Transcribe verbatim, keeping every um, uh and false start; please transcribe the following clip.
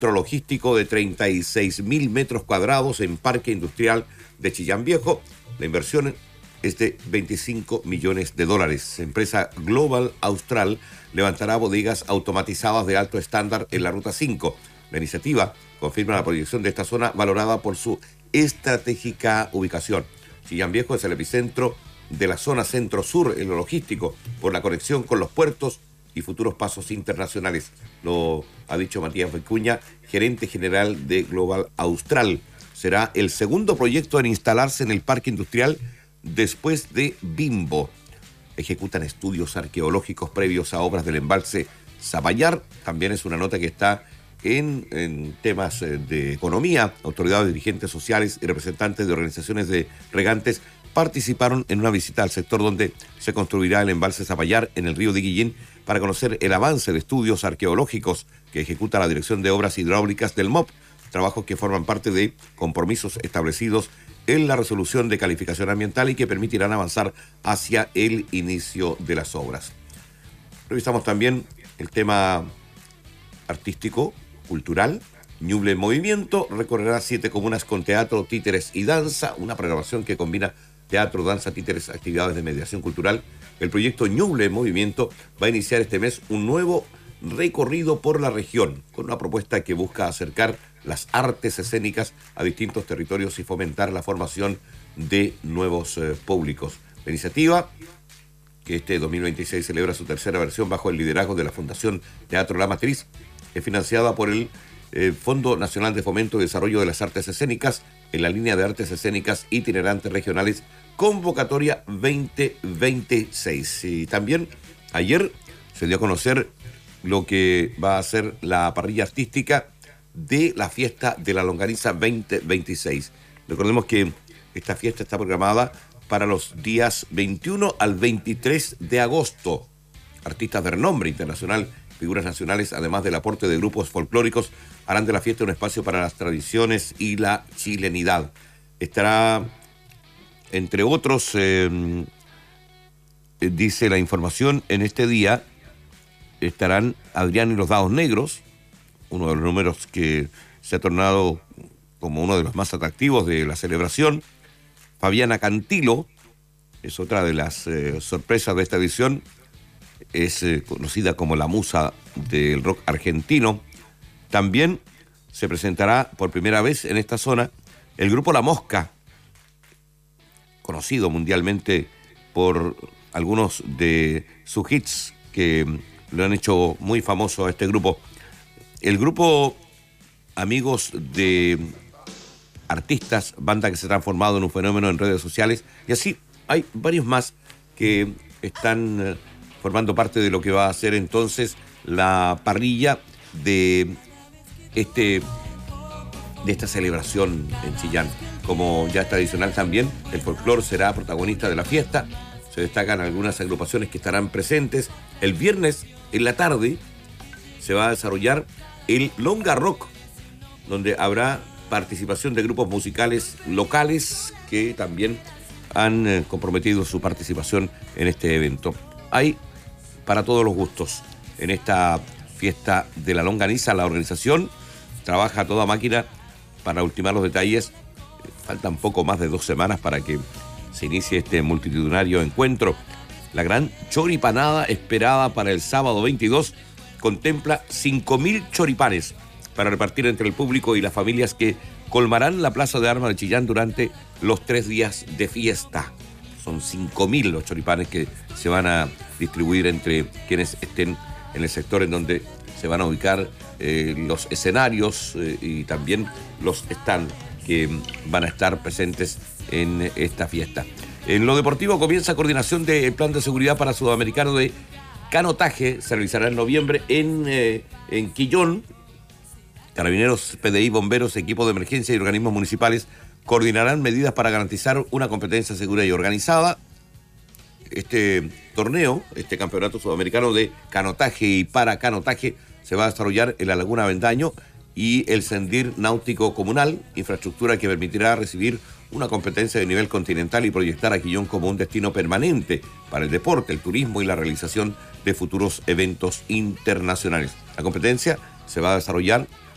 logístico de treinta y seis mil metros cuadrados en Parque Industrial de Chillán Viejo. La inversión es de veinticinco millones de dólares. La empresa Global Austral levantará bodegas automatizadas de alto estándar en la Ruta cinco. La iniciativa confirma la proyección de esta zona valorada por su estratégica ubicación. Chillán Viejo es el epicentro de la zona centro-sur en lo logístico, por la conexión con los puertos y futuros pasos internacionales. Lo ha dicho Matías Vicuña, gerente general de Global Austral. Será el segundo proyecto en instalarse en el parque industrial después de Bimbo. Ejecutan estudios arqueológicos previos a obras del embalse Zapallar. También es una nota que está en, en temas de economía. Autoridades, dirigentes sociales y representantes de organizaciones de regantes participaron en una visita al sector donde se construirá el embalse Zapallar en el río de Guillín para conocer el avance de estudios arqueológicos que ejecuta la Dirección de Obras Hidráulicas del M O P, trabajos que forman parte de compromisos establecidos en la resolución de calificación ambiental y que permitirán avanzar hacia el inicio de las obras. Revisamos también el tema artístico, cultural. Ñuble en Movimiento recorrerá siete comunas con teatro, títeres y danza, una programación que combina teatro, danza, títeres, actividades de mediación cultural. El proyecto Ñuble en Movimiento va a iniciar este mes un nuevo recorrido por la región, con una propuesta que busca acercar las artes escénicas a distintos territorios y fomentar la formación de nuevos eh, públicos. La iniciativa, que este dos mil veintiséis celebra su tercera versión bajo el liderazgo de la Fundación Teatro La Matriz, es financiada por el eh, Fondo Nacional de Fomento y Desarrollo de las Artes Escénicas en la línea de artes escénicas itinerantes regionales, convocatoria veinte veintiséis. Y también ayer se dio a conocer lo que va a ser la parrilla artística de la fiesta de la longaniza veinte veintiséis. Recordemos que esta fiesta está programada para los días veintiuno al veintitrés de agosto. Artistas de renombre internacional, figuras nacionales, además del aporte de grupos folclóricos, harán de la fiesta un espacio para las tradiciones y la chilenidad. Estará, entre otros, eh, dice la información, en este día estarán Adrián y los Dados Negros, uno de los números que se ha tornado como uno de los más atractivos de la celebración. Fabiana Cantilo es otra de las eh, sorpresas de esta edición. Es eh, conocida como la musa del rock argentino. También se presentará por primera vez en esta zona el grupo La Mosca, conocido mundialmente por algunos de sus hits que lo han hecho muy famoso a este grupo. El grupo Amigos de Artistas, banda que se ha transformado en un fenómeno en redes sociales, y así hay varios más que están formando parte de lo que va a ser entonces la parrilla de este de esta celebración en Chillán. Como ya es tradicional también, el folclore será protagonista de la fiesta. Se destacan algunas agrupaciones que estarán presentes. El viernes en la tarde se va a desarrollar el Longa Rock, donde habrá participación de grupos musicales locales que también han eh, comprometido su participación en este evento. Hay para todos los gustos en esta fiesta de la longaniza. La organización trabaja a toda máquina para ultimar los detalles. Faltan poco más de dos semanas para que se inicie este multitudinario encuentro. La gran choripanada esperada para el sábado veintidós contempla cinco mil choripanes para repartir entre el público y las familias que colmarán la Plaza de Armas de Chillán durante los tres días de fiesta. Son cinco mil los choripanes que se van a distribuir entre quienes estén en el sector en donde se van a ubicar eh, los escenarios eh, y también los stands que van a estar presentes en esta fiesta. En lo deportivo comienza coordinación del plan de seguridad para Sudamericano de Canotaje. Se realizará en noviembre en, eh, en Quillón. Carabineros, P D I, bomberos, equipos de emergencia y organismos municipales coordinarán medidas para garantizar una competencia segura y organizada. Este torneo, este campeonato sudamericano de canotaje y para canotaje, se va a desarrollar en la Laguna Avendaño y el Sendir Náutico Comunal, infraestructura que permitirá recibir una competencia de nivel continental y proyectar a Quillón como un destino permanente para el deporte, el turismo y la realización de futuros eventos internacionales. La competencia se va a desarrollar